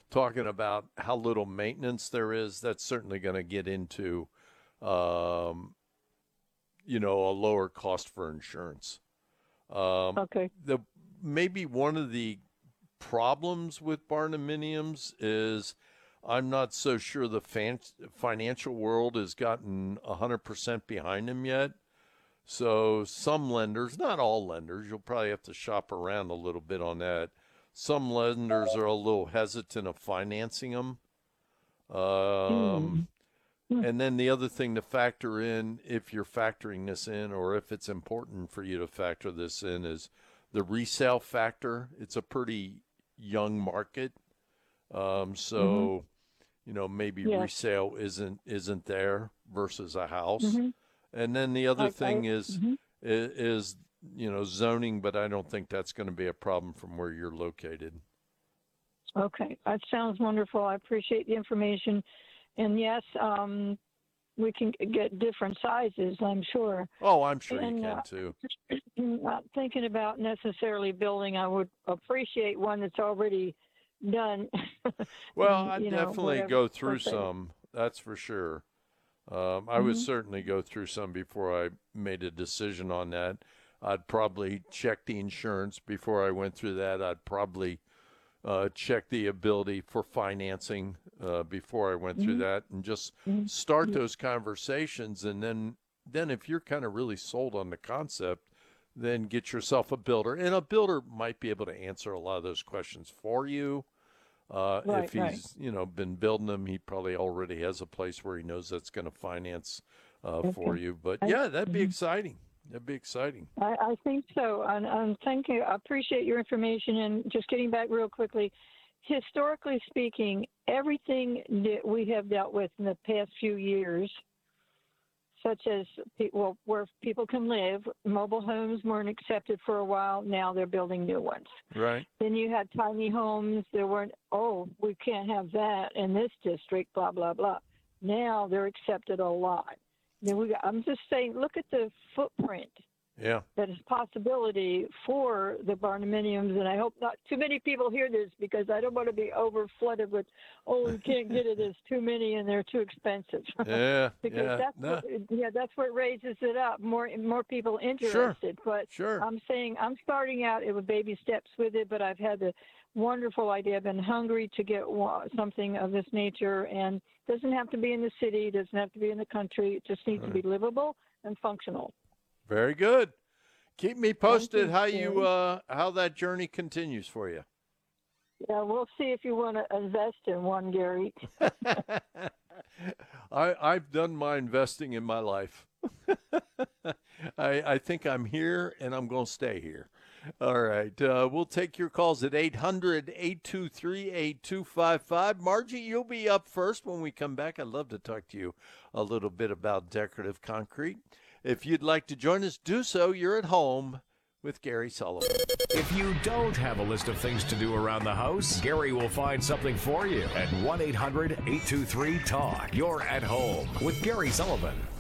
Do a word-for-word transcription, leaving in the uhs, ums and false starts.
talking about how little maintenance there is, that's certainly going to get into, um, you know, a lower cost for insurance. Um, Okay. The maybe one of the problems with barndominiums is I'm not so sure the fan, financial world has gotten one hundred percent behind them yet. So some lenders, not all lenders, you'll probably have to shop around a little bit on that. Some lenders are a little hesitant of financing them. Um, Mm. Mm. and then the other thing to factor in, if you're factoring this in, or if it's important for you to factor this in, is the resale factor. It's a pretty young market. Um, so, Mm-hmm. you know, maybe Yes. resale isn't isn't there versus a house. Mm-hmm. And then the other I, I, thing is, mm-hmm. is, is you know, zoning, but I don't think that's going to be a problem from where you're located. Okay, that sounds wonderful. I appreciate the information. And yes, um, we can get different sizes, I'm sure. Oh, I'm sure and, you can uh, too. Not thinking about necessarily building, I would appreciate one that's already done. Well, and, I'd you know, definitely whatever- go through what's that? some, that's for sure. Um, I would Mhm. certainly go through some before I made a decision on that. I'd probably check the insurance before I went through that. I'd probably uh, check the ability for financing uh, before I went through Mhm. that, and just Mhm. start Yeah. those conversations. And then, then if you're kind of really sold on the concept, then get yourself a builder. And a builder might be able to answer a lot of those questions for you. Uh, Right, if he's, right. you know, been building them, he probably already has a place where he knows that's going to finance uh, for Okay. you. But I- yeah, that'd be mhm. exciting. That'd be exciting. I, I think so. And I'm thanking, I appreciate your information. And just getting back real quickly, historically speaking, everything that we have dealt with in the past few years, such as pe- well, where people can live, mobile homes weren't accepted for a while. Now they're building new ones. Right. Then you had tiny homes. There weren't, oh, we can't have that in this district, blah, blah, blah. Now they're accepted a lot. Then we got, I'm just saying, look at the footprint Yeah. that is possibility for the barndominiums. And I hope not too many people hear this, because I don't want to be over flooded with, oh, we can't get it, there's too many and they're too expensive. Yeah. because yeah. that's No, what, yeah, that's what raises it up. More more people interested. But sure. I'm saying I'm starting out with baby steps with it, but I've had the wonderful idea. I've been hungry to get wa- something of this nature, and it doesn't have to be in the city, it doesn't have to be in the country. It just needs to be livable and functional. Very good. Keep me posted you, how you Gary. uh, how that journey continues for you. Yeah, we'll see if you want to invest in one, Gary. I I've done my investing in my life. I I think I'm here and I'm going to stay here. All right. Uh, we'll take your calls at eight hundred, eight two three, eight two five five. Margie, you'll be up first when we come back. I'd love to talk to you a little bit about decorative concrete. If you'd like to join us, do so. You're at home with Gary Sullivan. If you don't have a list of things to do around the house, Gary will find something for you at one eight hundred, eight two three, talk. You're at home with Gary Sullivan.